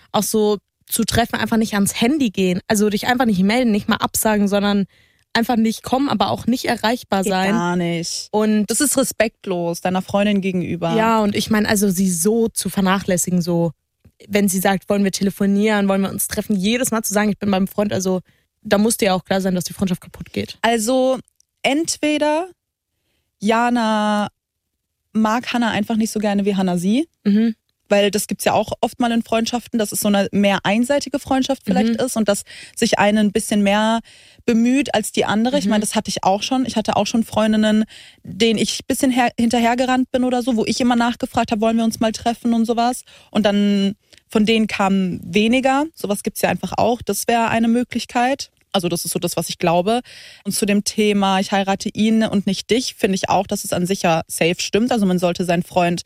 auch so zu Treffen einfach nicht ans Handy gehen. Also dich einfach nicht melden, nicht mal absagen, sondern einfach nicht kommen, aber auch nicht erreichbar sein. Gar nicht. Und das ist respektlos deiner Freundin gegenüber. Ja, und ich meine, also sie so zu vernachlässigen, so wenn sie sagt, wollen wir telefonieren, wollen wir uns treffen, jedes Mal zu sagen, ich bin beim Freund, also da muss dir ja auch klar sein, dass die Freundschaft kaputt geht. Also entweder Jana mag Hannah einfach nicht so gerne wie Hannah sie. Weil das gibt's ja auch oft mal in Freundschaften, dass es so eine mehr einseitige Freundschaft vielleicht ist und dass sich eine ein bisschen mehr bemüht als die andere. Ich meine, das hatte ich auch schon. Ich hatte auch schon Freundinnen, denen ich ein bisschen hinterhergerannt bin oder so, wo ich immer nachgefragt habe, wollen wir uns mal treffen und sowas. Und dann von denen kam weniger. Sowas gibt's ja einfach auch. Das wäre eine Möglichkeit. Also das ist so das, was ich glaube. Und zu dem Thema, ich heirate ihn und nicht dich, finde ich auch, dass es an sich ja safe stimmt. Also man sollte seinen Freund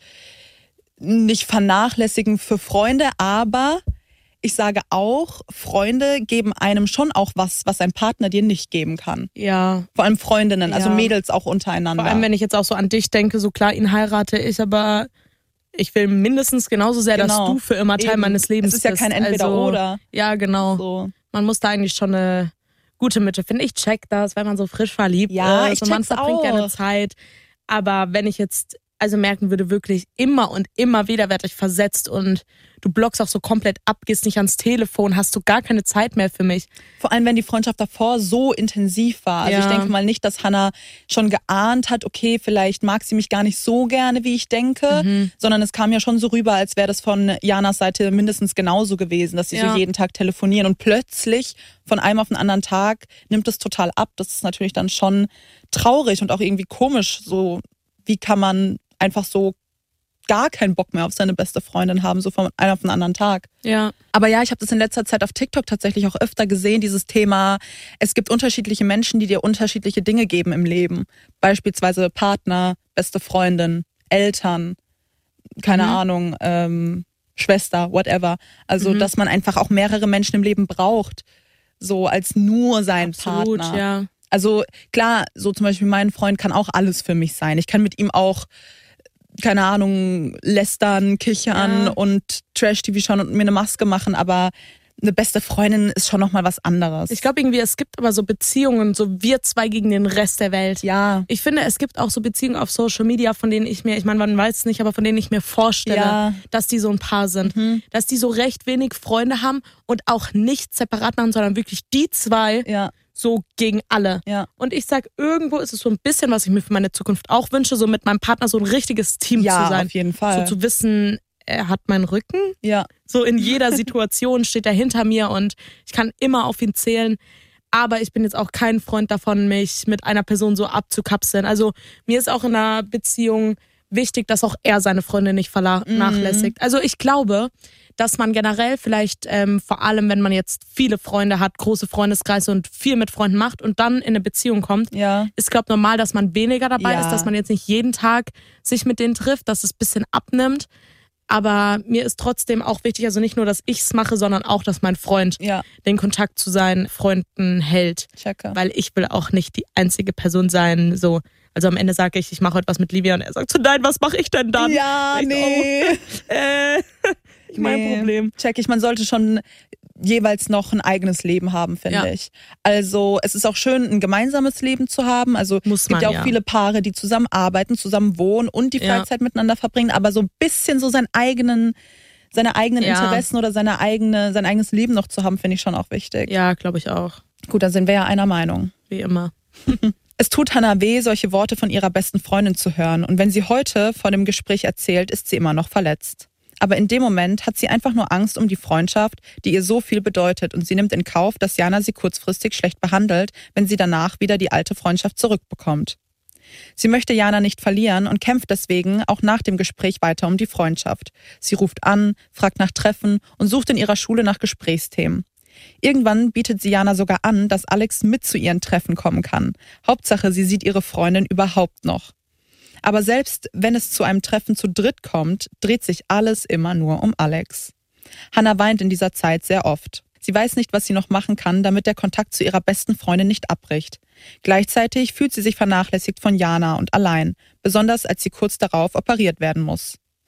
nicht vernachlässigen für Freunde, aber ich sage auch, Freunde geben einem schon auch was ein Partner dir nicht geben kann. Ja. Vor allem Freundinnen, also Mädels auch untereinander. Vor allem, wenn ich jetzt auch so an dich denke, so klar, ihn heirate ich, aber ich will mindestens genauso sehr, dass du für immer Teil meines Lebens bist. Es ist ja kein Entweder-Oder. Ja, genau. So. Man muss da eigentlich schon eine gute Mitte finden. Ich check das, wenn man so frisch verliebt ist. Ich und man check's verbringt auch. gerne Zeit. Aber wenn ich jetzt merken würde, wirklich immer und immer wieder werde ich versetzt und du blockst auch so komplett ab, gehst nicht ans Telefon, hast du gar keine Zeit mehr für mich. Vor allem, wenn die Freundschaft davor so intensiv war. Also ich denke mal nicht, dass Hannah schon geahnt hat, okay, vielleicht mag sie mich gar nicht so gerne, wie ich denke, sondern es kam ja schon so rüber, als wäre das von Janas Seite mindestens genauso gewesen, dass sie so jeden Tag telefonieren und plötzlich von einem auf den anderen Tag nimmt es total ab. Das ist natürlich dann schon traurig und auch irgendwie komisch. So, wie kann man einfach so gar keinen Bock mehr auf seine beste Freundin haben, so von einem auf den anderen Tag. Ja. Aber ja, ich habe das in letzter Zeit auf TikTok tatsächlich auch öfter gesehen, dieses Thema, es gibt unterschiedliche Menschen, die dir unterschiedliche Dinge geben im Leben. Beispielsweise Partner, beste Freundin, Eltern, keine Ahnung, Schwester, whatever. Also, dass man einfach auch mehrere Menschen im Leben braucht, so als nur sein Partner. Ja. Also klar, so zum Beispiel mein Freund kann auch alles für mich sein. Ich kann mit ihm auch, keine Ahnung, lästern, kichern und Trash-TV schauen und mir eine Maske machen, aber eine beste Freundin ist schon nochmal was anderes. Ich glaube irgendwie, es gibt aber so Beziehungen, so wir zwei gegen den Rest der Welt. Ja. Ich finde, es gibt auch so Beziehungen auf Social Media, von denen ich meine, man weiß es nicht, aber von denen ich mir vorstelle, dass die so ein Paar sind. Dass die so recht wenig Freunde haben und auch nicht separat machen, sondern wirklich die zwei so gegen alle. Ja. Und ich sag, irgendwo ist es so ein bisschen, was ich mir für meine Zukunft auch wünsche, so mit meinem Partner so ein richtiges Team zu sein. Ja, auf jeden Fall. So zu wissen, er hat meinen Rücken. Ja. So in jeder Situation steht er hinter mir und ich kann immer auf ihn zählen. Aber ich bin jetzt auch kein Freund davon, mich mit einer Person so abzukapseln. Also mir ist auch in einer Beziehung wichtig, dass auch er seine Freundin nicht vernachlässigt. Also ich glaube, dass man generell vielleicht, vor allem wenn man jetzt viele Freunde hat, große Freundeskreise und viel mit Freunden macht und dann in eine Beziehung kommt, ist, glaube ich, normal, dass man weniger dabei ist, dass man jetzt nicht jeden Tag sich mit denen trifft, dass es ein bisschen abnimmt. Aber mir ist trotzdem auch wichtig, also nicht nur, dass ich es mache, sondern auch, dass mein Freund den Kontakt zu seinen Freunden hält. Checke. Weil ich will auch nicht die einzige Person sein, so. Also am Ende sage ich mache heute was mit Livia und er sagt so, nein, was mache ich denn dann? Ja, Mein Problem. Check ich, man sollte schon jeweils noch ein eigenes Leben haben, finde ich. Also es ist auch schön, ein gemeinsames Leben zu haben. Also es gibt ja auch viele Paare, die zusammen arbeiten, zusammen wohnen und die Freizeit miteinander verbringen, aber so ein bisschen so seine eigenen Interessen oder sein eigenes Leben noch zu haben, finde ich schon auch wichtig. Ja, glaube ich auch. Gut, dann sind wir ja einer Meinung. Wie immer. Es tut Hannah weh, solche Worte von ihrer besten Freundin zu hören. Und wenn sie heute vor dem Gespräch erzählt, ist sie immer noch verletzt. Aber in dem Moment hat sie einfach nur Angst um die Freundschaft, die ihr so viel bedeutet. Und sie nimmt in Kauf, dass Jana sie kurzfristig schlecht behandelt, wenn sie danach wieder die alte Freundschaft zurückbekommt. Sie möchte Jana nicht verlieren und kämpft deswegen auch nach dem Gespräch weiter um die Freundschaft. Sie ruft an, fragt nach Treffen und sucht in ihrer Schule nach Gesprächsthemen. Irgendwann bietet sie Jana sogar an, dass Alex mit zu ihren Treffen kommen kann. Hauptsache, sie sieht ihre Freundin überhaupt noch. Aber selbst wenn es zu einem Treffen zu dritt kommt, dreht sich alles immer nur um Alex. Hannah weint in dieser Zeit sehr oft. Sie weiß nicht, was sie noch machen kann, damit der Kontakt zu ihrer besten Freundin nicht abbricht. Gleichzeitig fühlt sie sich vernachlässigt von Jana und allein, besonders als sie kurz darauf operiert werden muss.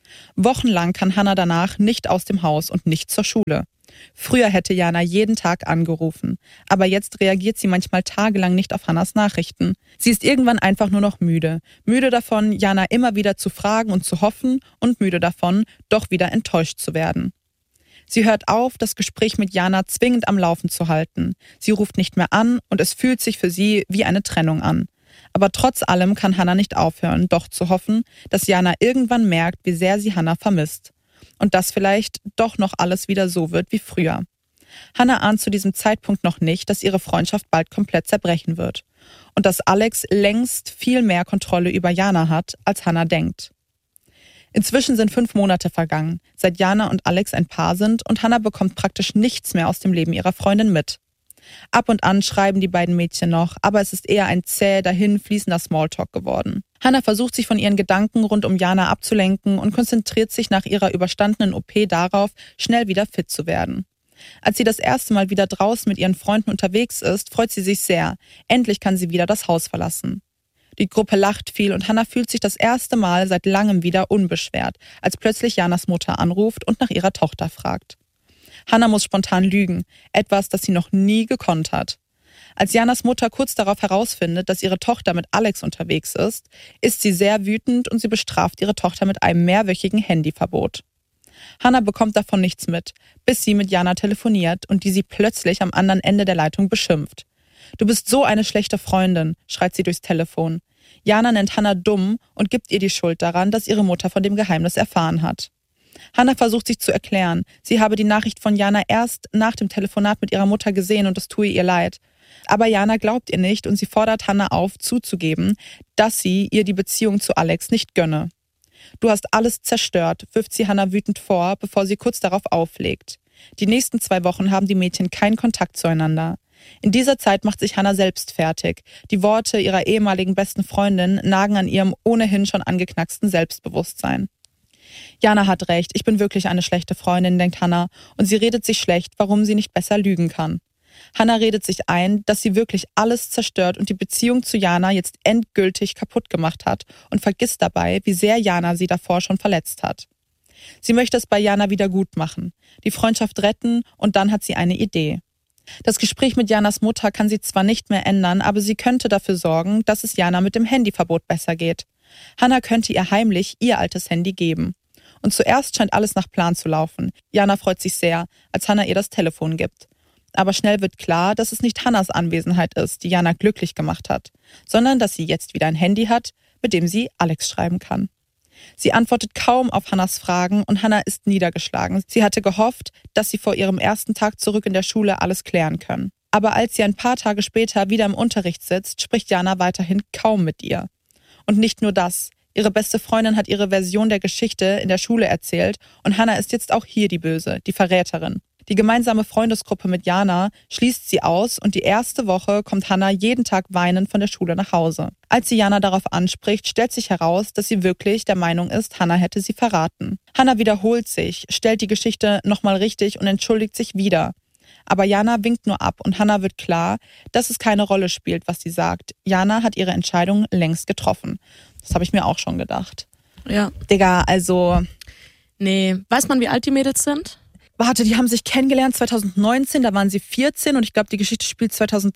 Wochenlang kann Hannah danach nicht aus dem Haus und nicht zur Schule. Früher hätte Jana jeden Tag angerufen, aber jetzt reagiert sie manchmal tagelang nicht auf Hannahs Nachrichten. Sie ist irgendwann einfach nur noch müde. Müde davon, Jana immer wieder zu fragen und zu hoffen und müde davon, doch wieder enttäuscht zu werden. Sie hört auf, das Gespräch mit Jana zwingend am Laufen zu halten. Sie ruft nicht mehr an und es fühlt sich für sie wie eine Trennung an. Aber trotz allem kann Hannah nicht aufhören, doch zu hoffen, dass Jana irgendwann merkt, wie sehr sie Hannah vermisst. Und dass vielleicht doch noch alles wieder so wird wie früher. Hannah ahnt zu diesem Zeitpunkt noch nicht, dass ihre Freundschaft bald komplett zerbrechen wird. Und dass Alex längst viel mehr Kontrolle über Jana hat, als Hannah denkt. Inzwischen sind 5 Monate vergangen, seit Jana und Alex ein Paar sind und Hannah bekommt praktisch nichts mehr aus dem Leben ihrer Freundin mit. Ab und an schreiben die beiden Mädchen noch, aber es ist eher ein zäh dahin fließender Smalltalk geworden. Hannah versucht sich von ihren Gedanken rund um Jana abzulenken und konzentriert sich nach ihrer überstandenen OP darauf, schnell wieder fit zu werden. Als sie das erste Mal wieder draußen mit ihren Freunden unterwegs ist, freut sie sich sehr. Endlich kann sie wieder das Haus verlassen. Die Gruppe lacht viel und Hannah fühlt sich das erste Mal seit langem wieder unbeschwert, als plötzlich Janas Mutter anruft und nach ihrer Tochter fragt. Hannah muss spontan lügen, etwas, das sie noch nie gekonnt hat. Als Janas Mutter kurz darauf herausfindet, dass ihre Tochter mit Alex unterwegs ist sie sehr wütend und sie bestraft ihre Tochter mit einem mehrwöchigen Handyverbot. Hannah bekommt davon nichts mit, bis sie mit Jana telefoniert und die sie plötzlich am anderen Ende der Leitung beschimpft. »Du bist so eine schlechte Freundin«, schreit sie durchs Telefon. Jana nennt Hannah dumm und gibt ihr die Schuld daran, dass ihre Mutter von dem Geheimnis erfahren hat. Hannah versucht sich zu erklären, sie habe die Nachricht von Jana erst nach dem Telefonat mit ihrer Mutter gesehen und es tue ihr leid. Aber Jana glaubt ihr nicht und sie fordert Hannah auf, zuzugeben, dass sie ihr die Beziehung zu Alex nicht gönne. »Du hast alles zerstört«, wirft sie Hannah wütend vor, bevor sie kurz darauf auflegt. Die nächsten 2 Wochen haben die Mädchen keinen Kontakt zueinander. In dieser Zeit macht sich Hannah selbst fertig. Die Worte ihrer ehemaligen besten Freundin nagen an ihrem ohnehin schon angeknacksten Selbstbewusstsein. Jana hat recht, ich bin wirklich eine schlechte Freundin, denkt Hannah, und sie redet sich schlecht, warum sie nicht besser lügen kann. Hannah redet sich ein, dass sie wirklich alles zerstört und die Beziehung zu Jana jetzt endgültig kaputt gemacht hat und vergisst dabei, wie sehr Jana sie davor schon verletzt hat. Sie möchte es bei Jana wieder gut machen, die Freundschaft retten und dann hat sie eine Idee. Das Gespräch mit Janas Mutter kann sie zwar nicht mehr ändern, aber sie könnte dafür sorgen, dass es Jana mit dem Handyverbot besser geht. Hannah könnte ihr heimlich ihr altes Handy geben. Und zuerst scheint alles nach Plan zu laufen. Jana freut sich sehr, als Hannah ihr das Telefon gibt. Aber schnell wird klar, dass es nicht Hannahs Anwesenheit ist, die Jana glücklich gemacht hat, sondern dass sie jetzt wieder ein Handy hat, mit dem sie Alex schreiben kann. Sie antwortet kaum auf Hannahs Fragen und Hannah ist niedergeschlagen. Sie hatte gehofft, dass sie vor ihrem ersten Tag zurück in der Schule alles klären können. Aber als sie ein paar Tage später wieder im Unterricht sitzt, spricht Jana weiterhin kaum mit ihr. Und nicht nur das. Ihre beste Freundin hat ihre Version der Geschichte in der Schule erzählt und Hannah ist jetzt auch hier die Böse, die Verräterin. Die gemeinsame Freundesgruppe mit Jana schließt sie aus und die erste Woche kommt Hannah jeden Tag weinend von der Schule nach Hause. Als sie Jana darauf anspricht, stellt sich heraus, dass sie wirklich der Meinung ist, Hannah hätte sie verraten. Hannah wiederholt sich, stellt die Geschichte nochmal richtig und entschuldigt sich wieder. Aber Jana winkt nur ab und Hannah wird klar, dass es keine Rolle spielt, was sie sagt. Jana hat ihre Entscheidung längst getroffen. Das habe ich mir auch schon gedacht. Ja. Digga, also... Nee, weiß man, wie alt die Mädels sind? Warte, die haben sich kennengelernt 2019, da waren sie 14 und ich glaube, die Geschichte spielt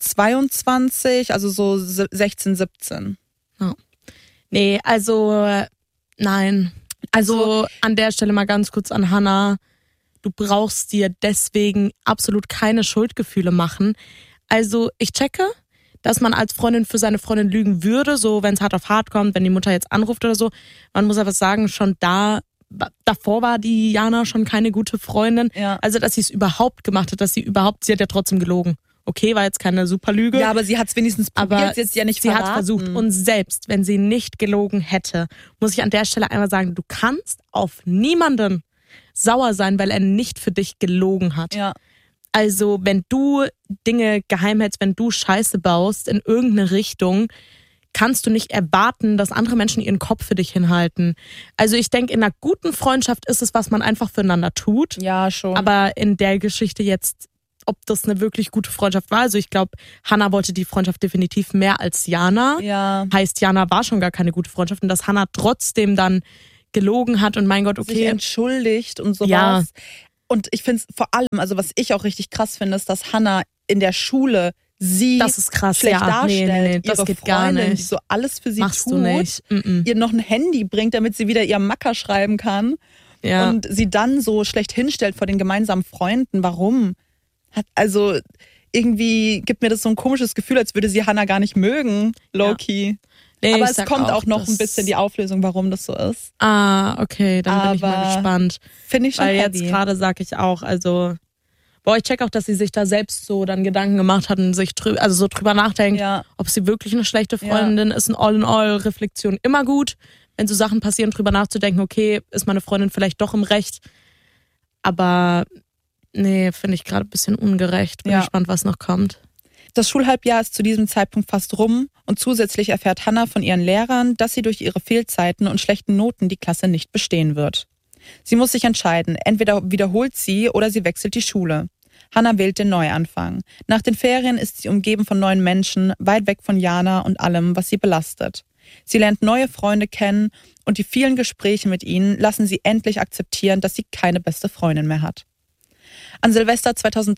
2022, also so 16, 17. Oh. Nee, also nein. Also an der Stelle mal ganz kurz an Hannah. Du brauchst dir deswegen absolut keine Schuldgefühle machen. Also ich checke, dass man als Freundin für seine Freundin lügen würde, so wenn es hart auf hart kommt, wenn die Mutter jetzt anruft oder so. Man muss aber sagen, schon davor war die Jana schon keine gute Freundin. Ja. Also, dass sie es überhaupt gemacht hat, sie hat ja trotzdem gelogen. Okay, war jetzt keine super Lüge. Ja, aber sie hat es wenigstens probiert, aber sie hat ja nicht sie verraten. hat versucht. Und selbst wenn sie nicht gelogen hätte, muss ich an der Stelle einmal sagen, du kannst auf niemanden sauer sein, weil er nicht für dich gelogen hat. Ja. Also, wenn du Dinge geheim hältst, wenn du Scheiße baust in irgendeine Richtung, kannst du nicht erwarten, dass andere Menschen ihren Kopf für dich hinhalten. Also ich denke, in einer guten Freundschaft ist es, was man einfach füreinander tut. Ja, schon. Aber in der Geschichte jetzt, ob das eine wirklich gute Freundschaft war, also ich glaube, Hannah wollte die Freundschaft definitiv mehr als Jana. Ja. Heißt, Jana war schon gar keine gute Freundschaft und dass Hannah trotzdem dann gelogen hat und mein Gott, sich okay. entschuldigt und sowas. Ja. Und ich finde es vor allem, also was ich auch richtig krass finde, ist, dass Hannah in der Schule sie Das ist krass, schlecht ja. darstellt. Nee, das ihre geht Freundin, gar die nicht. so alles für sie Machst tut, du nicht. ihr noch ein Handy bringt, damit sie wieder ihrem Macker schreiben kann. Ja. Und sie dann so schlecht hinstellt vor den gemeinsamen Freunden. Warum? Also irgendwie gibt mir das so ein komisches Gefühl, als würde sie Hannah gar nicht mögen, low-key. Nee, aber ich es sag kommt auch noch das- ein bisschen die Auflösung, warum das so ist. Okay, dann bin ich mal Aber gespannt. Finde ich schon Weil heavy. jetzt gerade sage ich auch, also, ich check auch, dass sie sich da selbst so dann Gedanken gemacht hat und sich drüber nachdenkt, Ja. ob sie wirklich eine schlechte Freundin ist. Ein All-in-All-Reflexion immer gut, wenn so Sachen passieren, drüber nachzudenken, okay, ist meine Freundin vielleicht doch im Recht. Aber nee, finde ich gerade ein bisschen ungerecht. Bin gespannt, was noch kommt. Das Schulhalbjahr ist zu diesem Zeitpunkt fast rum und zusätzlich erfährt Hannah von ihren Lehrern, dass sie durch ihre Fehlzeiten und schlechten Noten die Klasse nicht bestehen wird. Sie muss sich entscheiden, entweder wiederholt sie oder sie wechselt die Schule. Hannah wählt den Neuanfang. Nach den Ferien ist sie umgeben von neuen Menschen, weit weg von Jana und allem, was sie belastet. Sie lernt neue Freunde kennen und die vielen Gespräche mit ihnen lassen sie endlich akzeptieren, dass sie keine beste Freundin mehr hat. An Silvester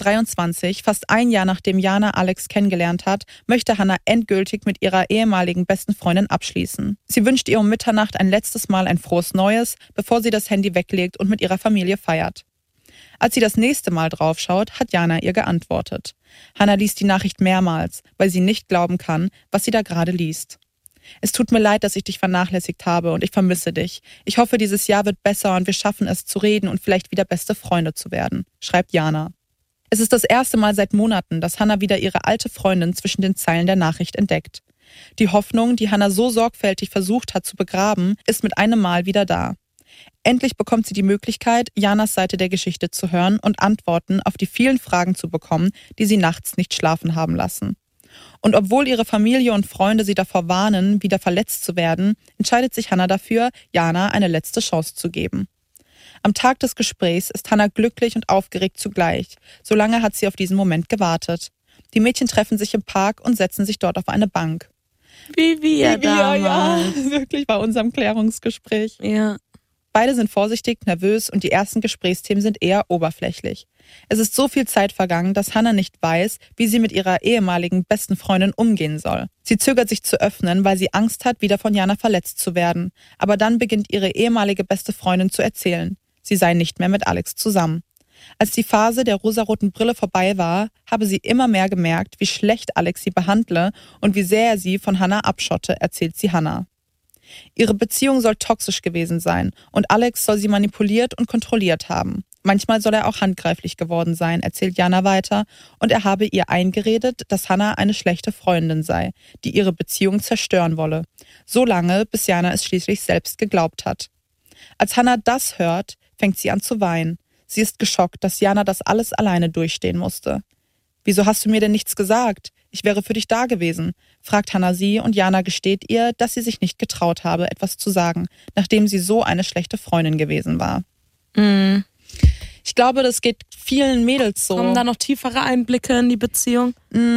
2023, fast ein Jahr nachdem Jana Alex kennengelernt hat, möchte Hannah endgültig mit ihrer ehemaligen besten Freundin abschließen. Sie wünscht ihr um Mitternacht ein letztes Mal ein frohes Neues, bevor sie das Handy weglegt und mit ihrer Familie feiert. Als sie das nächste Mal draufschaut, hat Jana ihr geantwortet. Hannah liest die Nachricht mehrmals, weil sie nicht glauben kann, was sie da gerade liest. Es tut mir leid, dass ich dich vernachlässigt habe und ich vermisse dich. Ich hoffe, dieses Jahr wird besser und wir schaffen es zu reden und vielleicht wieder beste Freunde zu werden, schreibt Jana. Es ist das erste Mal seit Monaten, dass Hannah wieder ihre alte Freundin zwischen den Zeilen der Nachricht entdeckt. Die Hoffnung, die Hannah so sorgfältig versucht hat zu begraben, ist mit einem Mal wieder da. Endlich bekommt sie die Möglichkeit, Janas Seite der Geschichte zu hören und Antworten auf die vielen Fragen zu bekommen, die sie nachts nicht schlafen haben lassen. Und obwohl ihre Familie und Freunde sie davor warnen, wieder verletzt zu werden, entscheidet sich Hannah dafür, Jana eine letzte Chance zu geben. Am Tag des Gesprächs ist Hannah glücklich und aufgeregt zugleich. So lange hat sie auf diesen Moment gewartet. Die Mädchen treffen sich im Park und setzen sich dort auf eine Bank. Wie wir damals. Ja, wirklich bei unserem Klärungsgespräch. Ja. Beide sind vorsichtig, nervös und die ersten Gesprächsthemen sind eher oberflächlich. Es ist so viel Zeit vergangen, dass Hannah nicht weiß, wie sie mit ihrer ehemaligen besten Freundin umgehen soll. Sie zögert sich zu öffnen, weil sie Angst hat, wieder von Jana verletzt zu werden. Aber dann beginnt ihre ehemalige beste Freundin zu erzählen. Sie sei nicht mehr mit Alex zusammen. Als die Phase der rosaroten Brille vorbei war, habe sie immer mehr gemerkt, wie schlecht Alex sie behandle und wie sehr er sie von Hannah abschotte, erzählt sie Hannah. Ihre Beziehung soll toxisch gewesen sein und Alex soll sie manipuliert und kontrolliert haben. Manchmal soll er auch handgreiflich geworden sein, erzählt Jana weiter, und er habe ihr eingeredet, dass Hannah eine schlechte Freundin sei, die ihre Beziehung zerstören wolle. So lange, bis Jana es schließlich selbst geglaubt hat. Als Hannah das hört, fängt sie an zu weinen. Sie ist geschockt, dass Jana das alles alleine durchstehen musste. »Wieso hast du mir denn nichts gesagt? Ich wäre für dich da gewesen«, fragt Hannah sie und Jana gesteht ihr, dass sie sich nicht getraut habe, etwas zu sagen, nachdem sie so eine schlechte Freundin gewesen war. Mhm. Ich glaube, das geht vielen Mädels so. Kommen da noch tiefere Einblicke in die Beziehung?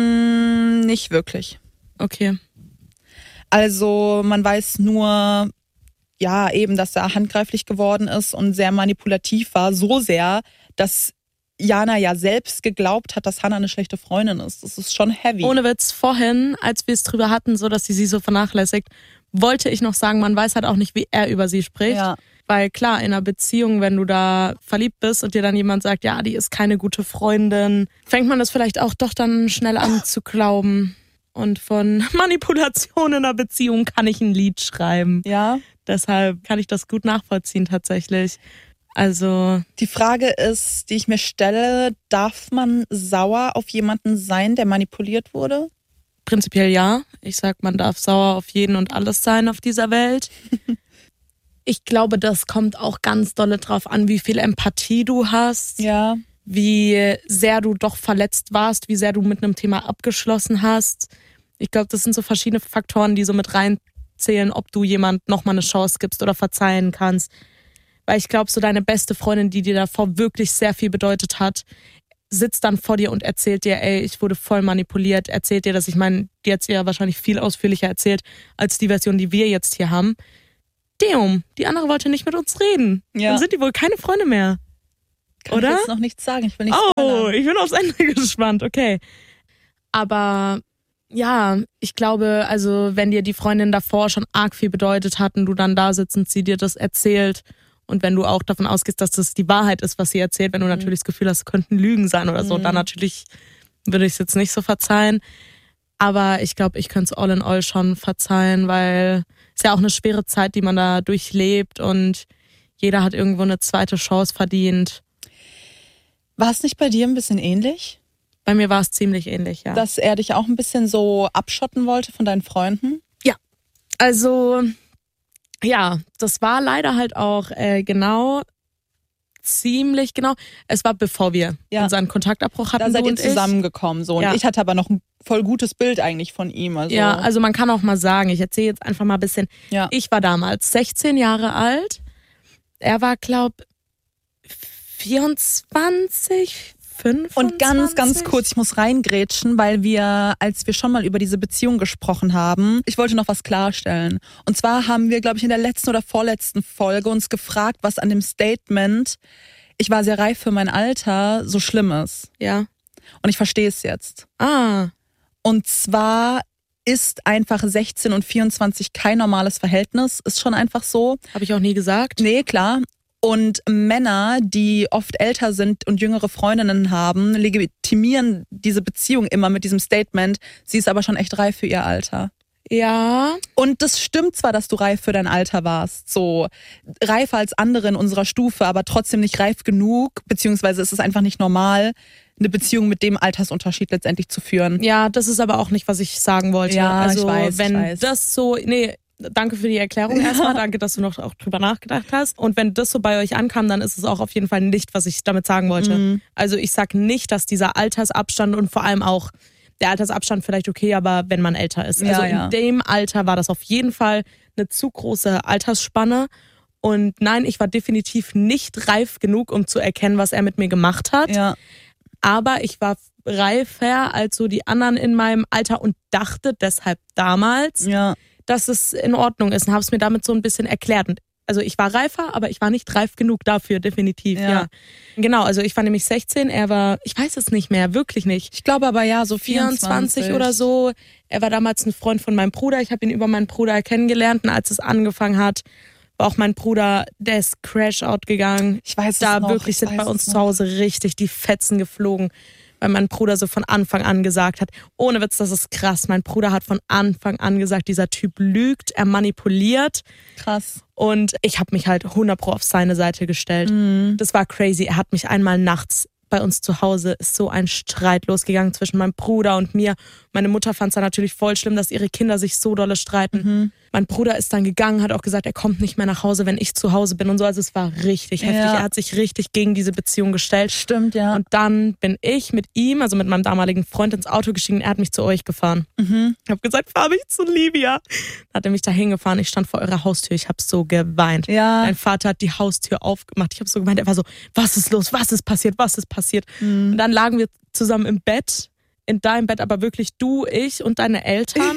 Nicht wirklich. Okay. Also man weiß nur, ja, eben, dass er handgreiflich geworden ist und sehr manipulativ war. So sehr, dass Jana ja selbst geglaubt hat, dass Hannah eine schlechte Freundin ist. Das ist schon heavy. Ohne Witz, vorhin, als wir es drüber hatten, so dass sie so vernachlässigt, wollte ich noch sagen, man weiß halt auch nicht, wie er über sie spricht. Ja. Weil klar, in einer Beziehung, wenn du da verliebt bist und dir dann jemand sagt, ja, die ist keine gute Freundin, fängt man das vielleicht auch doch dann schnell an zu glauben. Und von Manipulation in einer Beziehung kann ich ein Lied schreiben. Ja. Deshalb kann ich das gut nachvollziehen tatsächlich. Also die Frage ist, die ich mir stelle, darf man sauer auf jemanden sein, der manipuliert wurde? prinzipiell ja. Ich sag, man darf sauer auf jeden und alles sein auf dieser Welt. Ich glaube, das kommt auch ganz dolle drauf an, wie viel Empathie du hast. Ja. Wie sehr du doch verletzt warst, wie sehr du mit einem Thema abgeschlossen hast. Ich glaube, das sind so verschiedene Faktoren, die so mit reinzählen, ob du jemand nochmal eine Chance gibst oder verzeihen kannst. Weil ich glaube, so deine beste Freundin, die dir davor wirklich sehr viel bedeutet hat, sitzt dann vor dir und erzählt dir, ey, ich wurde voll manipuliert, erzählt dir das. Ich meine, die hat es ja wahrscheinlich viel ausführlicher erzählt, als die Version, die wir jetzt hier haben. die andere wollte nicht mit uns reden. Ja. Dann sind die wohl keine Freunde mehr. Kann oder? ich jetzt noch nichts sagen, ich will nicht Oh, spoilern. ich bin aufs Ende gespannt, okay. Aber ja, ich glaube, also wenn dir die Freundin davor schon arg viel bedeutet hat und du dann da sitzt und sie dir das erzählt und wenn du auch davon ausgehst, dass das die Wahrheit ist, was sie erzählt, wenn du natürlich das Gefühl hast, es könnten Lügen sein oder so, dann natürlich würde ich es jetzt nicht so verzeihen. Aber ich glaube, ich könnte es all in all schon verzeihen, weil es ja auch eine schwere Zeit, die man da durchlebt und jeder hat irgendwo eine zweite Chance verdient. War es nicht bei dir ein bisschen ähnlich? Bei mir war es ziemlich ähnlich, ja. Dass er dich auch ein bisschen so abschotten wollte von deinen Freunden? Ja, also ja, das war leider halt auch ziemlich genau. Es war bevor wir unseren Kontaktabbruch hatten. Da seid du ihr und zusammengekommen so. Und ich hatte aber noch ein voll gutes Bild eigentlich von ihm. Also. Ja, also man kann auch mal sagen, ich erzähle jetzt einfach mal ein bisschen. Ja. Ich war damals 16 Jahre alt. Er war, glaube 24, 25. Und ganz kurz, ich muss reingrätschen, weil wir, als wir schon mal über diese Beziehung gesprochen haben, ich wollte noch was klarstellen. Und zwar haben wir, glaube ich, in der letzten oder vorletzten Folge uns gefragt, was an dem Statement, ich war sehr reif für mein Alter, so schlimm ist. Ja. Und ich verstehe es jetzt. Ah. Und zwar ist einfach 16 und 24 kein normales Verhältnis, ist schon einfach so. Habe ich auch nie gesagt. Nee, klar. Und Männer, die oft älter sind und jüngere Freundinnen haben, legitimieren diese Beziehung immer mit diesem Statement, sie ist aber schon echt reif für ihr Alter. Ja. Und das stimmt zwar, dass du reif für dein Alter warst, so reifer als andere in unserer Stufe, aber trotzdem nicht reif genug, beziehungsweise ist es einfach nicht normal, eine Beziehung mit dem Altersunterschied letztendlich zu führen. Ja, das ist aber auch nicht, was ich sagen wollte. Ja, also ich weiß, wenn das so, danke für die Erklärung erstmal, danke, dass du noch auch drüber nachgedacht hast. Und wenn das so bei euch ankam, dann ist es auch auf jeden Fall nicht, was ich damit sagen wollte. Also ich sag nicht, dass dieser Altersabstand und vor allem auch der Altersabstand vielleicht okay, aber wenn man älter ist. Also in dem Alter war das auf jeden Fall eine zu große Altersspanne. Und nein, ich war definitiv nicht reif genug, um zu erkennen, was er mit mir gemacht hat. Ja. Aber ich war reifer als so die anderen in meinem Alter und dachte deshalb damals, dass es in Ordnung ist und habe es mir damit so ein bisschen erklärt. Und also ich war reifer, aber ich war nicht reif genug dafür, definitiv, ja. Genau, also ich war nämlich 16, er war, ich weiß es nicht mehr, wirklich nicht. Ich glaube aber ja, so 24 oder so. Er war damals ein Freund von meinem Bruder, ich habe ihn über meinen Bruder kennengelernt und als es angefangen hat, war auch mein Bruder, der ist Crash-Out gegangen. Ich weiß es da noch. wirklich sind bei uns zu Hause richtig die Fetzen geflogen, weil mein Bruder so von Anfang an gesagt hat, ohne Witz, das ist krass, mein Bruder hat von Anfang an gesagt, dieser Typ lügt, er manipuliert. Krass. Und ich habe mich halt 100% auf seine Seite gestellt. Das war crazy. Er hat mich einmal nachts bei uns zu Hause, ist so ein Streit losgegangen zwischen meinem Bruder und mir. Meine Mutter fand es dann natürlich voll schlimm, dass ihre Kinder sich so dolle streiten. Mein Bruder ist dann gegangen, hat auch gesagt, er kommt nicht mehr nach Hause, wenn ich zu Hause bin und so. Also es war richtig heftig. Er hat sich richtig gegen diese Beziehung gestellt. Stimmt, ja. Und dann bin ich mit ihm, also mit meinem damaligen Freund, ins Auto gestiegen. Er hat mich zu euch gefahren. Ich habe gesagt, fahr mich zu Livia. Dann hat er mich da hingefahren. Ich stand vor eurer Haustür. Ich habe so geweint. Ja. Mein Vater hat die Haustür aufgemacht. Ich habe so geweint. Er war so, was ist los? Was ist passiert? Was ist passiert? Und dann lagen wir zusammen im Bett. In deinem Bett, aber wirklich du, ich und deine Eltern.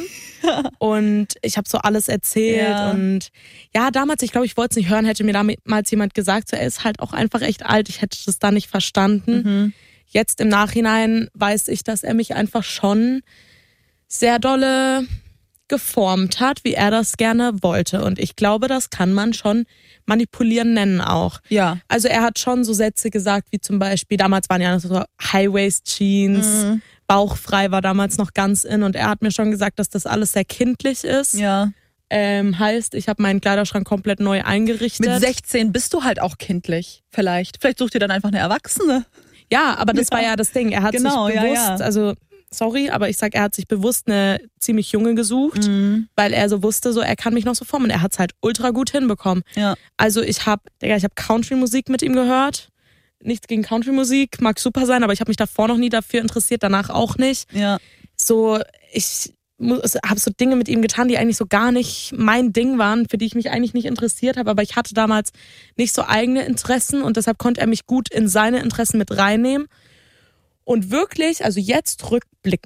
Und ich habe so alles erzählt. Und ja, damals, ich glaube, ich wollte es nicht hören, hätte mir damals jemand gesagt, so, er ist halt auch einfach echt alt. Ich hätte das da nicht verstanden. Jetzt im Nachhinein weiß ich, dass er mich einfach schon sehr dolle geformt hat, wie er das gerne wollte. Und ich glaube, das kann man schon manipulieren nennen auch. Ja. Also er hat schon so Sätze gesagt, wie zum Beispiel, damals waren ja so High-Waist-Jeans, bauchfrei war damals noch ganz in und er hat mir schon gesagt, dass das alles sehr kindlich ist. Ja. Heißt, ich habe meinen Kleiderschrank komplett neu eingerichtet. Mit 16 bist du halt auch kindlich, vielleicht. Vielleicht sucht ihr dann einfach eine Erwachsene. Ja, aber das war ja das Ding. Er hat sich bewusst, also sorry, aber ich sag, er hat sich bewusst eine ziemlich junge gesucht, weil er so wusste, so er kann mich noch so formen. Und er hat es halt ultra gut hinbekommen. Ja. Also ich habe Country-Musik mit ihm gehört. Nichts gegen Country-Musik, mag super sein, aber ich habe mich davor noch nie dafür interessiert, danach auch nicht. Ja. So, ich habe so Dinge mit ihm getan, die eigentlich so gar nicht mein Ding waren, für die ich mich eigentlich nicht interessiert habe, aber ich hatte damals nicht so eigene Interessen und deshalb konnte er mich gut in seine Interessen mit reinnehmen. Und wirklich, also jetzt rückblickend,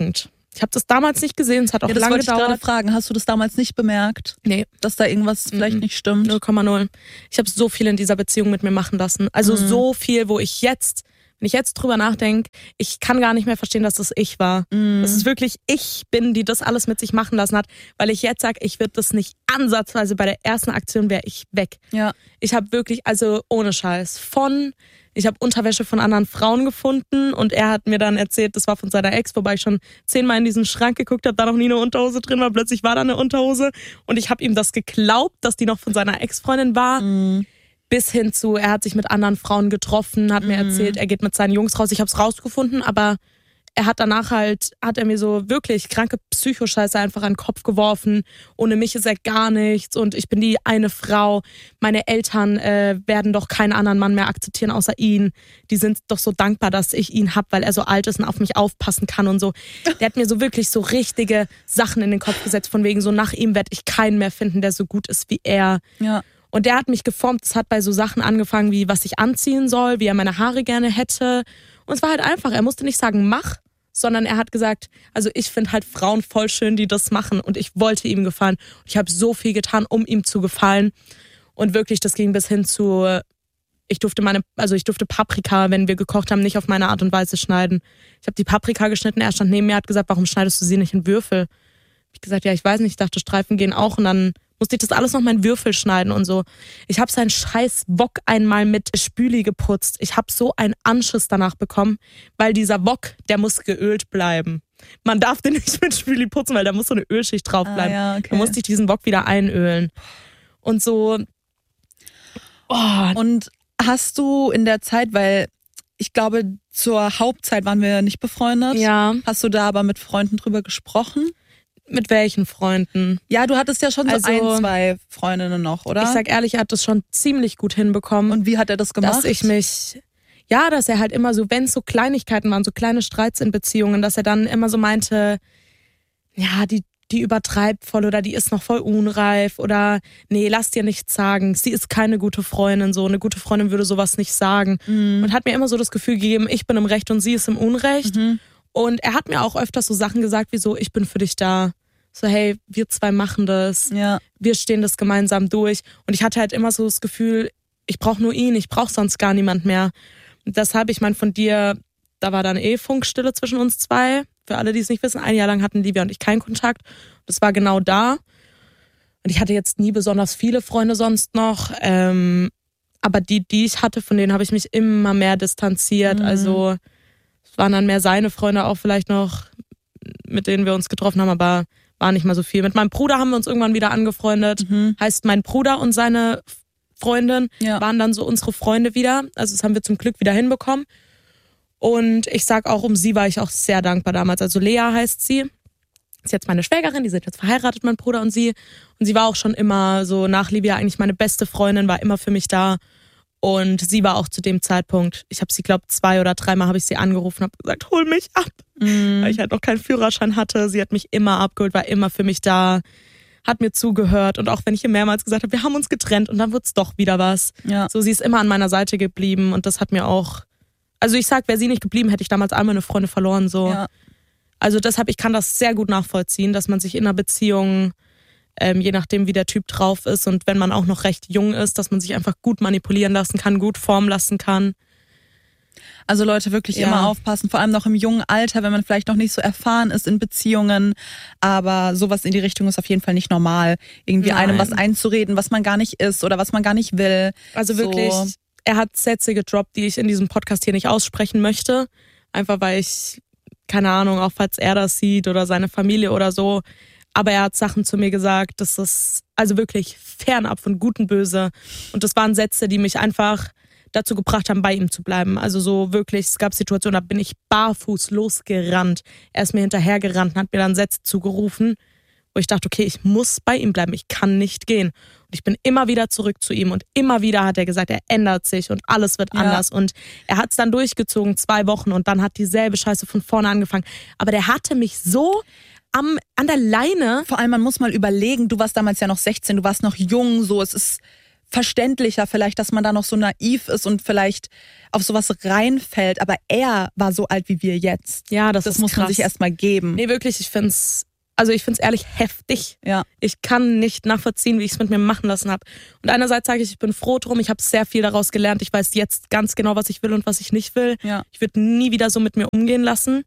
Ich habe das damals nicht gesehen, es hat auch lange gedauert. Das wollte ich gedauert. gerade fragen, hast du das damals nicht bemerkt? Nee. Dass da irgendwas vielleicht nicht stimmt? 0,0. Ich habe so viel in dieser Beziehung mit mir machen lassen. Also so viel, wo ich jetzt, wenn ich jetzt drüber nachdenke, ich kann gar nicht mehr verstehen, dass das ich war. Dass es wirklich ich bin, die das alles mit sich machen lassen hat, weil ich jetzt sage, ich würde das nicht ansatzweise, bei der ersten Aktion wäre ich weg. Ja. Ich habe wirklich, also ohne Scheiß, ich habe Unterwäsche von anderen Frauen gefunden und er hat mir dann erzählt, das war von seiner Ex, wobei ich schon 10-mal in diesen Schrank geguckt habe, da noch nie eine Unterhose drin war. Plötzlich war da eine Unterhose und ich habe ihm das geglaubt, dass die noch von seiner Ex-Freundin war. Bis hin zu, er hat sich mit anderen Frauen getroffen, hat mir erzählt, er geht mit seinen Jungs raus. Ich habe es rausgefunden, aber er hat danach hat er mir so wirklich kranke Psychoscheiße einfach an den Kopf geworfen. Ohne mich ist er gar nichts und ich bin die eine Frau. Meine Eltern werden doch keinen anderen Mann mehr akzeptieren außer ihn. Die sind doch so dankbar, dass ich ihn hab, weil er so alt ist und auf mich aufpassen kann und so. Der hat mir so wirklich so richtige Sachen in den Kopf gesetzt, von wegen so, nach ihm werde ich keinen mehr finden, der so gut ist wie er. Ja. Und der hat mich geformt. Es hat bei so Sachen angefangen, wie was ich anziehen soll, wie er meine Haare gerne hätte. Und es war halt einfach, er musste nicht sagen, mach, sondern er hat gesagt, also ich finde halt Frauen voll schön, die das machen. Und ich wollte ihm gefallen. Und ich habe so viel getan, um ihm zu gefallen. Und wirklich, das ging bis hin zu, ich durfte Paprika, wenn wir gekocht haben, nicht auf meine Art und Weise schneiden. Ich habe die Paprika geschnitten, er stand neben mir, hat gesagt, warum schneidest du sie nicht in Würfel? Hab ich gesagt, ja, ich weiß nicht, ich dachte, Streifen gehen auch. Und dann musste ich das alles noch mal in Würfel schneiden und so. Ich habe seinen scheiß Wok einmal mit Spüli geputzt. Ich habe so einen Anschiss danach bekommen, weil dieser Wok, der muss geölt bleiben. Man darf den nicht mit Spüli putzen, weil da muss so eine Ölschicht drauf bleiben. Ja, okay. Dann musste ich diesen Wok wieder einölen. Und so. Oh. Und hast du in der Zeit, weil ich glaube, zur Hauptzeit waren wir nicht befreundet. Ja. Hast du da aber mit Freunden drüber gesprochen? Mit welchen Freunden? Ja, du hattest ja schon so 1-2 Freundinnen noch, oder? Ich sag ehrlich, er hat das schon ziemlich gut hinbekommen. Und wie hat er das gemacht? Dass er halt immer so, wenn es so Kleinigkeiten waren, so kleine Streits in Beziehungen, dass er dann immer so meinte, ja, die übertreibt voll oder die ist noch voll unreif oder nee, lass dir nichts sagen, sie ist keine gute Freundin, so eine gute Freundin würde sowas nicht sagen. Und hat mir immer so das Gefühl gegeben, ich bin im Recht und sie ist im Unrecht. Und er hat mir auch öfters so Sachen gesagt wie so, ich bin für dich da. So, hey, wir zwei machen das. Ja. Wir stehen das gemeinsam durch. Und ich hatte halt immer so das Gefühl, ich brauche nur ihn, ich brauche sonst gar niemand mehr. Und deshalb, ich meine, von dir, da war dann Funkstille zwischen uns zwei. Für alle, die es nicht wissen, 1 Jahr lang hatten Livia und ich keinen Kontakt. Das war genau da. Und ich hatte jetzt nie besonders viele Freunde sonst noch. Aber die ich hatte, von denen habe ich mich immer mehr distanziert. Also es waren dann mehr seine Freunde auch vielleicht noch, mit denen wir uns getroffen haben, aber war nicht mal so viel. Mit meinem Bruder haben wir uns irgendwann wieder angefreundet. Heißt, mein Bruder und seine Freundin waren dann so unsere Freunde wieder. Also das haben wir zum Glück wieder hinbekommen. Und ich sag auch, um sie war ich auch sehr dankbar damals. Also Lea heißt sie. Ist jetzt meine Schwägerin, die sind jetzt verheiratet, mein Bruder und sie. Und sie war auch schon immer so nach Livia eigentlich meine beste Freundin, war immer für mich da. Und sie war auch zu dem Zeitpunkt, ich habe sie, glaube 2 oder 3 Mal habe ich sie angerufen, habe gesagt, hol mich ab. Weil ich halt noch keinen Führerschein hatte. Sie hat mich immer abgeholt, war immer für mich da, hat mir zugehört. Und auch wenn ich ihr mehrmals gesagt habe, wir haben uns getrennt und dann wird's doch wieder was. Ja. So, sie ist immer an meiner Seite geblieben und das hat mir auch, also ich sag, wäre sie nicht geblieben, hätte ich damals all meine Freunde verloren. So. Ja. Also deshalb, ich kann das sehr gut nachvollziehen, dass man sich in einer Beziehung, je nachdem wie der Typ drauf ist und wenn man auch noch recht jung ist, dass man sich einfach gut manipulieren lassen kann, gut formen lassen kann. Also Leute, wirklich immer aufpassen, vor allem noch im jungen Alter, wenn man vielleicht noch nicht so erfahren ist in Beziehungen, aber sowas in die Richtung ist auf jeden Fall nicht normal. Irgendwie einem was einzureden, was man gar nicht ist oder was man gar nicht will. Also wirklich, er hat Sätze gedroppt, die ich in diesem Podcast hier nicht aussprechen möchte, einfach weil ich, keine Ahnung, auch falls er das sieht oder seine Familie oder so, aber er hat Sachen zu mir gesagt, das ist also wirklich fernab von Gut und Böse und das waren Sätze, die mich einfach dazu gebracht haben, bei ihm zu bleiben. Also so wirklich, es gab Situationen, da bin ich barfuß losgerannt. Er ist mir hinterhergerannt und hat mir dann Sätze zugerufen, wo ich dachte, okay, ich muss bei ihm bleiben, ich kann nicht gehen. Und ich bin immer wieder zurück zu ihm und immer wieder hat er gesagt, er ändert sich und alles wird anders. Und er hat es dann durchgezogen, 2 Wochen und dann hat dieselbe Scheiße von vorne angefangen. Aber der hatte mich so an der Leine. Vor allem, man muss mal überlegen, du warst damals ja noch 16, du warst noch jung, so, es ist verständlicher vielleicht, dass man da noch so naiv ist und vielleicht auf sowas reinfällt. Aber er war so alt wie wir jetzt. Ja, das ist muss man krass. sich erstmal geben. Nee, wirklich, ich find's ehrlich heftig. Ja. Ich kann nicht nachvollziehen, wie ich es mit mir machen lassen habe. Und einerseits sage ich bin froh drum, ich habe sehr viel daraus gelernt. Ich weiß jetzt ganz genau, was ich will und was ich nicht will. Ja. Ich würde nie wieder so mit mir umgehen lassen.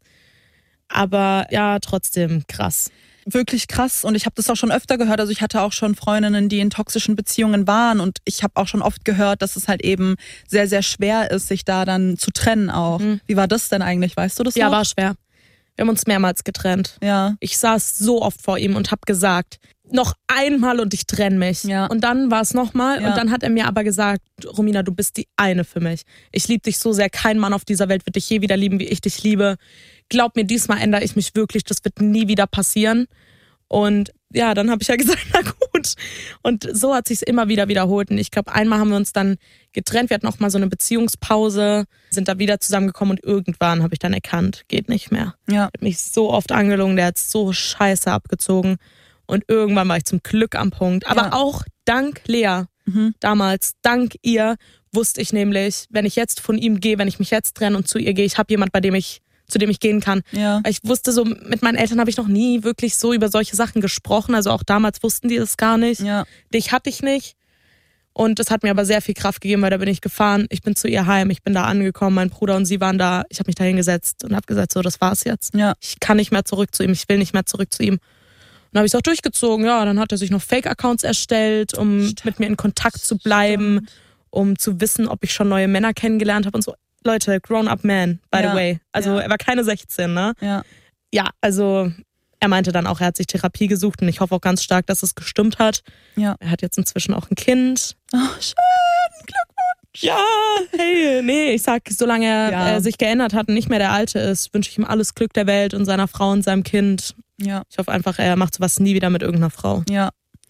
Aber ja, trotzdem krass. Wirklich krass und ich habe das auch schon öfter gehört, also ich hatte auch schon Freundinnen, die in toxischen Beziehungen waren und ich habe auch schon oft gehört, dass es halt eben sehr, sehr schwer ist, sich da dann zu trennen auch. Wie war das denn eigentlich, weißt du das Ja, noch? war schwer. Wir haben uns mehrmals getrennt. Ja. Ich saß so oft vor ihm und habe gesagt, noch einmal und ich trenne mich. Ja. Und dann war es nochmal Ja. und dann hat er mir aber gesagt, Romina, du bist die eine für mich. Ich liebe dich so sehr, kein Mann auf dieser Welt wird dich je wieder lieben, wie ich dich liebe. Glaub mir, diesmal ändere ich mich wirklich, das wird nie wieder passieren. Und ja, dann habe ich ja gesagt, na gut. Und so hat sich's immer wieder wiederholt. Und ich glaube, einmal haben wir uns dann getrennt. Wir hatten auch mal so eine Beziehungspause, sind da wieder zusammengekommen und irgendwann habe ich dann erkannt, geht nicht mehr. Ja. Er hat mich so oft angelogen, der hat so scheiße abgezogen. Und irgendwann war ich zum Glück am Punkt. Aber Ja. auch dank Lea, damals, dank ihr, wusste ich nämlich, wenn ich jetzt von ihm gehe, wenn ich mich jetzt trenne und zu ihr gehe, ich habe jemand, zu dem ich gehen kann. Ja. Weil ich wusste so, mit meinen Eltern habe ich noch nie wirklich so über solche Sachen gesprochen. Also auch damals wussten die das gar nicht. Ja. Dich hatte ich nicht. Und das hat mir aber sehr viel Kraft gegeben, weil da bin ich gefahren. Ich bin zu ihr heim, ich bin da angekommen, mein Bruder und sie waren da. Ich habe mich da hingesetzt und habe gesagt, so, das war's jetzt. Ja. Ich kann nicht mehr zurück zu ihm, ich will nicht mehr zurück zu ihm. Und dann habe ich es auch durchgezogen. Ja, dann hat er sich noch Fake-Accounts erstellt, um mit mir in Kontakt zu bleiben, um zu wissen, ob ich schon neue Männer kennengelernt habe und so. Leute, grown-up man, by the way. Also er war keine 16, ne? Ja. Ja, also er meinte dann auch, er hat sich Therapie gesucht und ich hoffe auch ganz stark, dass es gestimmt hat. Ja. Er hat jetzt inzwischen auch ein Kind. Oh, schön, Glückwunsch. Ja, hey, nee, ich sag, solange er sich geändert hat und nicht mehr der Alte ist, wünsche ich ihm alles Glück der Welt und seiner Frau und seinem Kind. Ja. Ich hoffe einfach, er macht sowas nie wieder mit irgendeiner Frau. Ja.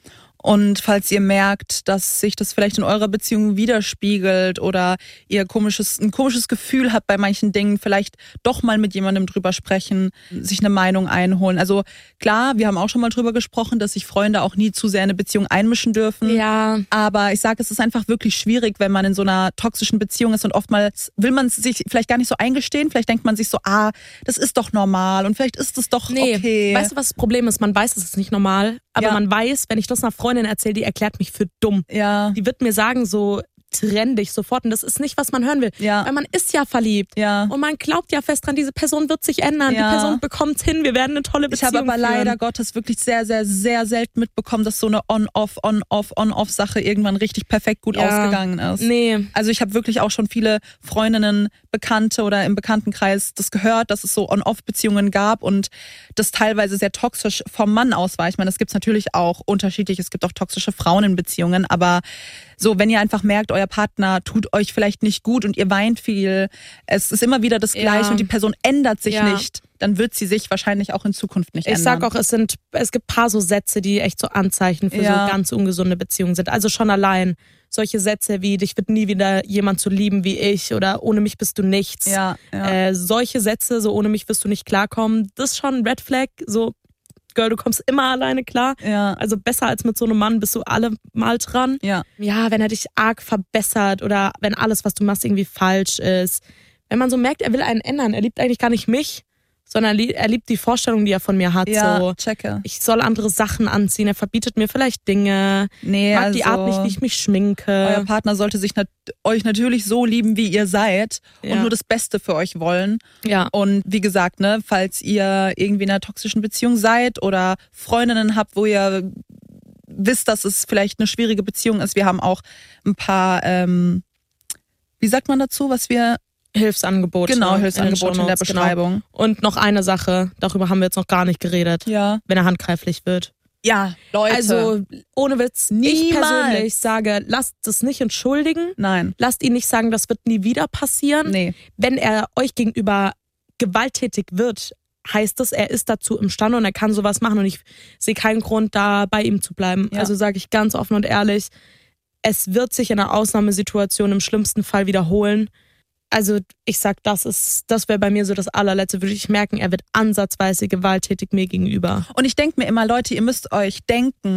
Und falls ihr merkt, dass sich das vielleicht in eurer Beziehung widerspiegelt oder ihr ein komisches Gefühl habt bei manchen Dingen, vielleicht doch mal mit jemandem drüber sprechen, sich eine Meinung einholen. Also klar, wir haben auch schon mal drüber gesprochen, dass sich Freunde auch nie zu sehr in eine Beziehung einmischen dürfen. Ja. Aber ich sage, es ist einfach wirklich schwierig, wenn man in so einer toxischen Beziehung ist und oftmals will man es sich vielleicht gar nicht so eingestehen. Vielleicht denkt man sich so, das ist doch normal und vielleicht ist es doch okay. Weißt du, was das Problem ist? Man weiß, es ist nicht normal, aber man weiß, wenn ich das einer Freundin erzähle, die erklärt mich für dumm. Ja. Die wird mir sagen, so trenn dich sofort. Und das ist nicht, was man hören will. Ja. Weil man ist ja verliebt. Ja. Und man glaubt ja fest dran, diese Person wird sich ändern. Ja. Die Person bekommt hin. Wir werden eine tolle Beziehung Ich habe aber führen. leider Gottes wirklich sehr, sehr, sehr selten mitbekommen, dass so eine On-Off-Sache irgendwann richtig perfekt gut ausgegangen ist. Nee. Also ich habe wirklich auch schon viele Freundinnen, Bekannte oder im Bekanntenkreis das gehört, dass es so On-Off-Beziehungen gab und das teilweise sehr toxisch vom Mann aus war. Ich meine, das gibt's natürlich auch unterschiedlich. Es gibt auch toxische Frauen in Beziehungen, aber so, wenn ihr einfach merkt, euer Partner tut euch vielleicht nicht gut und ihr weint viel, es ist immer wieder das Gleiche und die Person ändert sich nicht, dann wird sie sich wahrscheinlich auch in Zukunft nicht ändern. Ich sag auch, es gibt paar so Sätze, die echt so Anzeichen für so ganz ungesunde Beziehungen sind. Also schon allein solche Sätze wie, dich wird nie wieder jemand so lieben wie ich oder ohne mich bist du nichts. Solche Sätze, so ohne mich wirst du nicht klarkommen, das ist schon ein Red Flag, so Girl, du kommst immer alleine klar. Ja. Also besser als mit so einem Mann bist du alle mal dran. Ja, wenn er dich arg verbessert oder wenn alles, was du machst, irgendwie falsch ist. Wenn man so merkt, er will einen ändern, er liebt eigentlich gar nicht mich, sondern er liebt die Vorstellung, die er von mir hat. Ja, so, checke. ich soll andere Sachen anziehen, er verbietet mir vielleicht Dinge, mag die Art nicht, wie ich mich schminke. Euer Partner sollte euch natürlich so lieben, wie ihr seid und nur das Beste für euch wollen. Ja. Und wie gesagt, ne, falls ihr irgendwie in einer toxischen Beziehung seid oder Freundinnen habt, wo ihr wisst, dass es vielleicht eine schwierige Beziehung ist, wir haben auch ein paar, wie sagt man dazu, was wir... Hilfsangebote. Genau, Hilfsangebote in der Shownotes, Beschreibung. Genau. Und noch eine Sache, darüber haben wir jetzt noch gar nicht geredet. Ja. Wenn er handgreiflich wird. Ja, Leute. Also, ohne Witz, Niemals. ich persönlich sage, lasst es nicht entschuldigen. Nein. Lasst ihn nicht sagen, das wird nie wieder passieren. Nee. Wenn er euch gegenüber gewalttätig wird, heißt es, er ist dazu imstande und er kann sowas machen und ich sehe keinen Grund, da bei ihm zu bleiben. Ja. Also sage ich ganz offen und ehrlich, es wird sich in einer Ausnahmesituation im schlimmsten Fall wiederholen. Also ich sag, das wäre bei mir so das allerletzte, würde ich merken, er wird ansatzweise gewalttätig mir gegenüber. Und ich denke mir immer, Leute, ihr müsst euch denken,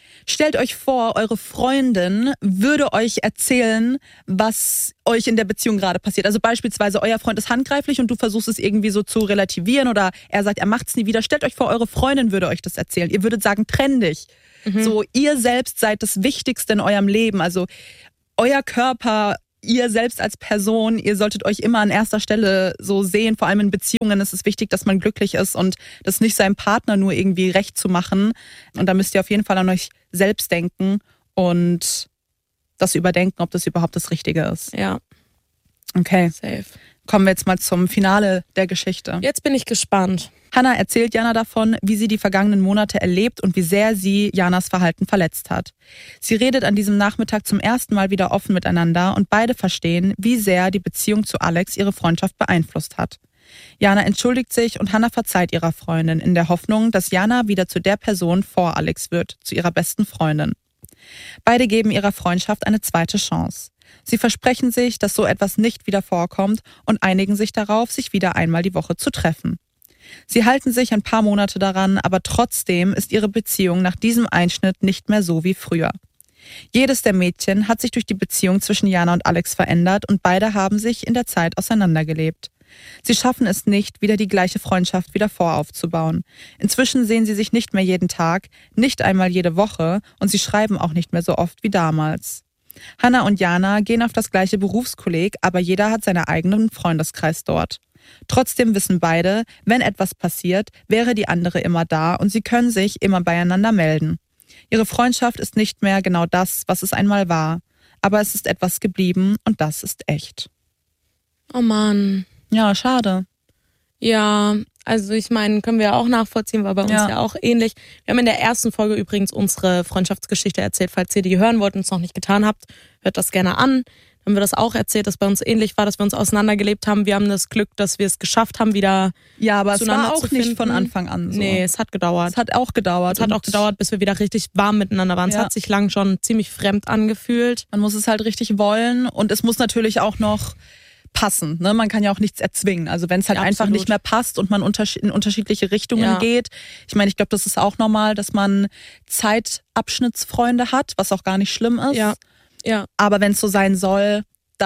Stellt euch vor, eure Freundin würde euch erzählen, was euch in der Beziehung gerade passiert. Also beispielsweise, euer Freund ist handgreiflich und du versuchst es irgendwie so zu relativieren oder er sagt, er macht's nie wieder. Stellt euch vor, eure Freundin würde euch das erzählen. Ihr würdet sagen, trenn dich. So, ihr selbst seid das Wichtigste in eurem Leben. Also euer Körper, ihr selbst als Person, ihr solltet euch immer an erster Stelle so sehen. Vor allem in Beziehungen ist es wichtig, dass man glücklich ist und das nicht seinem Partner nur irgendwie recht zu machen. Und da müsst ihr auf jeden Fall an euch selbst denken und das überdenken, ob das überhaupt das Richtige ist. Ja. Okay. Safe. Kommen wir jetzt mal zum Finale der Geschichte. Jetzt bin ich gespannt. Hannah erzählt Jana davon, wie sie die vergangenen Monate erlebt und wie sehr sie Janas Verhalten verletzt hat. Sie redet an diesem Nachmittag zum ersten Mal wieder offen miteinander und beide verstehen, wie sehr die Beziehung zu Alex ihre Freundschaft beeinflusst hat. Jana entschuldigt sich und Hannah verzeiht ihrer Freundin in der Hoffnung, dass Jana wieder zu der Person vor Alex wird, zu ihrer besten Freundin. Beide geben ihrer Freundschaft eine zweite Chance. Sie versprechen sich, dass so etwas nicht wieder vorkommt und einigen sich darauf, sich wieder einmal die Woche zu treffen. Sie halten sich ein paar Monate daran, aber trotzdem ist ihre Beziehung nach diesem Einschnitt nicht mehr so wie früher. Jedes der Mädchen hat sich durch die Beziehung zwischen Jana und Alex verändert und beide haben sich in der Zeit auseinandergelebt. Sie schaffen es nicht, wieder die gleiche Freundschaft wieder voraufzubauen. Inzwischen sehen sie sich nicht mehr jeden Tag, nicht einmal jede Woche und sie schreiben auch nicht mehr so oft wie damals. Hannah und Jana gehen auf das gleiche Berufskolleg, aber jeder hat seinen eigenen Freundeskreis dort. Trotzdem wissen beide, wenn etwas passiert, wäre die andere immer da und sie können sich immer beieinander melden. Ihre Freundschaft ist nicht mehr genau das, was es einmal war, aber es ist etwas geblieben und das ist echt. Oh Mann. Ja, schade. Ja, also ich meine, können wir ja auch nachvollziehen, war bei uns ja auch ähnlich. Wir haben in der ersten Folge übrigens unsere Freundschaftsgeschichte erzählt. Falls ihr die hören wollt und es noch nicht getan habt, hört das gerne an. Dann haben wir das auch erzählt, dass bei uns ähnlich war, dass wir uns auseinandergelebt haben. Wir haben das Glück, dass wir es geschafft haben, wieder Ja, aber es zueinander war zu auch nicht finden. von Anfang an so. Nee, es hat gedauert. Es hat auch gedauert. Es hat auch gedauert, bis wir wieder richtig warm miteinander waren. Ja. Es hat sich lang schon ziemlich fremd angefühlt. Man muss es halt richtig wollen und es muss natürlich auch noch passen. Ne? Man kann ja auch nichts erzwingen. Also wenn es halt Ja, einfach absolut. nicht mehr passt und man in unterschiedliche Richtungen Ja. geht. Ich meine, ich glaube, das ist auch normal, dass man Zeitabschnittsfreunde hat, was auch gar nicht schlimm ist. Ja. Ja. Aber wenn es so sein soll,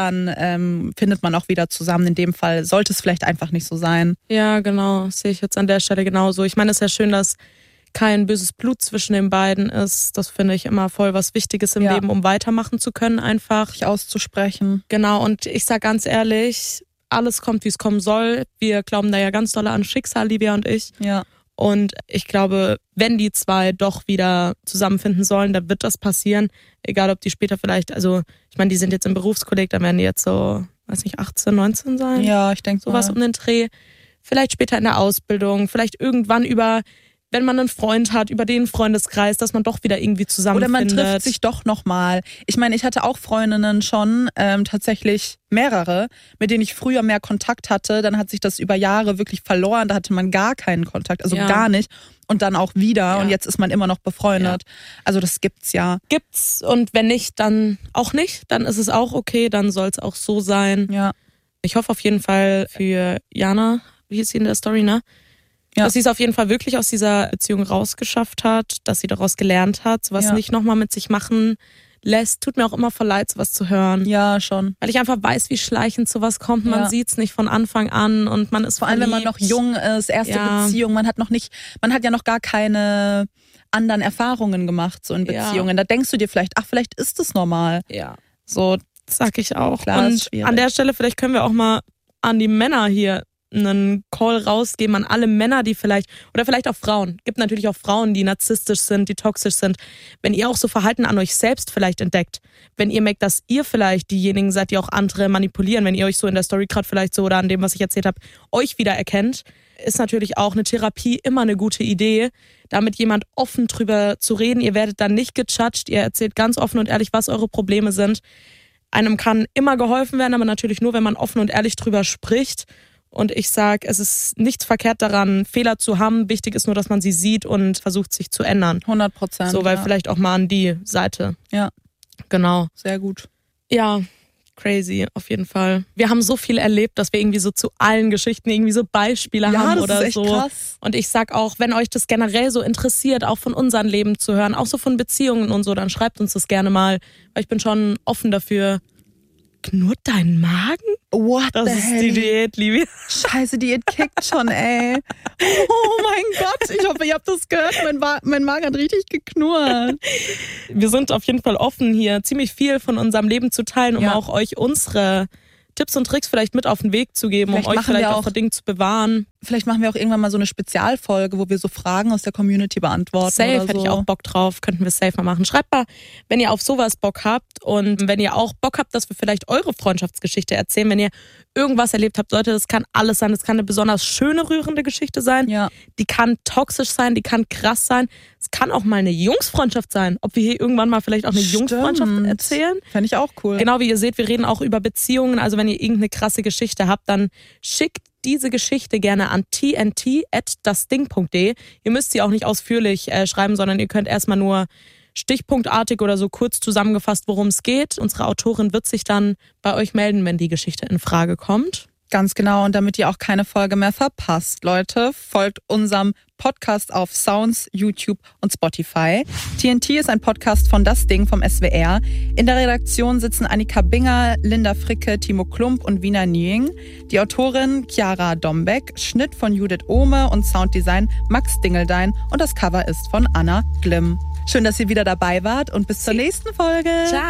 dann findet man auch wieder zusammen. In dem Fall sollte es vielleicht einfach nicht so sein. Ja, genau. Sehe ich jetzt an der Stelle genauso. Ich meine, es ist ja schön, dass kein böses Blut zwischen den beiden ist. Das finde ich immer voll was Wichtiges im Ja. Leben, um weitermachen zu können einfach. Sich auszusprechen. Genau, und ich sag ganz ehrlich, alles kommt, wie es kommen soll. Wir glauben da ja ganz doll an Schicksal, Livia und ich. Ja. Und ich glaube, wenn die zwei doch wieder zusammenfinden sollen, dann wird das passieren. Egal, ob die später vielleicht, also ich meine, die sind jetzt im Berufskolleg, dann werden die jetzt so, weiß nicht, 18, 19 sein. Ja, ich denke Sowas um den Dreh. Vielleicht später in der Ausbildung, vielleicht irgendwann wenn man einen Freund hat, über den Freundeskreis, dass man doch wieder irgendwie Oder man zusammenfindet. trifft sich doch nochmal. Ich meine, ich hatte auch Freundinnen schon, tatsächlich mehrere, mit denen ich früher mehr Kontakt hatte. Dann hat sich das über Jahre wirklich verloren. Da hatte man gar keinen Kontakt, also Ja. gar nicht. Und dann auch wieder. Ja. Und jetzt ist man immer noch befreundet. Also das gibt's ja. Gibt's, und wenn nicht, dann auch nicht. Dann ist es auch okay, dann soll es auch so sein. Ja. Ich hoffe auf jeden Fall für Jana, wie hieß sie in der Story, ne? Ja. Dass sie es auf jeden Fall wirklich aus dieser Beziehung rausgeschafft hat, dass sie daraus gelernt hat, sowas Ja. nicht nochmal mit sich machen lässt. Tut mir auch immer voll leid, sowas zu hören. Ja, schon. Weil ich einfach weiß, wie schleichend sowas kommt. Man Ja. sieht's nicht von Anfang an und man ist Vor allem, wenn man noch verliebt. jung ist, erste Ja. Beziehung, man hat ja noch gar keine anderen Erfahrungen gemacht, so in Ja. Beziehungen. Da denkst du dir vielleicht, ach, vielleicht ist es normal. Ja, So, sag ich auch. Klar, ist Und schwierig. an der Stelle, vielleicht können wir auch mal an die Männer hier einen Call rausgeben, an alle Männer, die vielleicht, oder vielleicht auch Frauen. Gibt natürlich auch Frauen, die narzisstisch sind, die toxisch sind. Wenn ihr auch so Verhalten an euch selbst vielleicht entdeckt, wenn ihr merkt, dass ihr vielleicht diejenigen seid, die auch andere manipulieren, wenn ihr euch so in der Story gerade vielleicht so oder an dem, was ich erzählt habe, euch wieder erkennt, ist natürlich auch eine Therapie immer eine gute Idee, da mit jemand offen drüber zu reden. Ihr werdet dann nicht gejudged, ihr erzählt ganz offen und ehrlich, was eure Probleme sind. Einem kann immer geholfen werden, aber natürlich nur, wenn man offen und ehrlich drüber spricht. Und ich sage, es ist nichts verkehrt daran, Fehler zu haben. Wichtig ist nur, dass man sie sieht und versucht, sich zu ändern. 100%. So, weil ja. vielleicht auch mal an die Seite. Ja. Genau. Sehr gut. Ja, Crazy, auf jeden Fall. Wir haben so viel erlebt, dass wir irgendwie so zu allen Geschichten irgendwie so Beispiele haben das oder ist echt so. Krass. Und ich sag auch, wenn euch das generell so interessiert, auch von unseren Leben zu hören, auch so von Beziehungen und so, dann schreibt uns das gerne mal, weil ich bin schon offen dafür. Knurrt deinen Magen? What Das the ist hell? die Diät, Liebe. Scheiße, Diät kickt schon, ey. Oh mein Gott, ich hoffe, ihr habt das gehört. Mein Magen hat richtig geknurrt. Wir sind auf jeden Fall offen, hier ziemlich viel von unserem Leben zu teilen, um auch euch unsere Tipps und Tricks vielleicht mit auf den Weg zu geben, um euch vielleicht auch vor Dingen zu bewahren. Vielleicht machen wir auch irgendwann mal so eine Spezialfolge, wo wir so Fragen aus der Community beantworten. Safe, oder so. hätte ich auch Bock drauf, könnten wir safe mal machen. Schreibt mal, wenn ihr auf sowas Bock habt und wenn ihr auch Bock habt, dass wir vielleicht eure Freundschaftsgeschichte erzählen, wenn ihr irgendwas erlebt habt, Leute, das kann alles sein, das kann eine besonders schöne, rührende Geschichte sein, die kann toxisch sein, die kann krass sein, es kann auch mal eine Jungsfreundschaft sein, ob wir hier irgendwann mal vielleicht auch eine Jungsfreundschaft erzählen. Fände ich auch cool. Genau, wie ihr seht, wir reden auch über Beziehungen, also wenn ihr irgendeine krasse Geschichte habt, dann schickt diese Geschichte gerne an tnt@dasding.de. Ihr müsst sie auch nicht ausführlich schreiben, sondern ihr könnt erstmal nur stichpunktartig oder so kurz zusammengefasst, worum es geht. Unsere Autorin wird sich dann bei euch melden, wenn die Geschichte in Frage kommt. Ganz genau. Und damit ihr auch keine Folge mehr verpasst, Leute, folgt unserem Podcast auf Sounds, YouTube und Spotify. TNT ist ein Podcast von Das Ding vom SWR. In der Redaktion sitzen Annika Binger, Linda Fricke, Timo Klump und Wiener Nying. Die Autorin Chiara Dombeck, Schnitt von Judith Ohme und Sounddesign Max Dingeldein und das Cover ist von Anna Glimm. Schön, dass ihr wieder dabei wart und bis zur nächsten Folge. Ciao.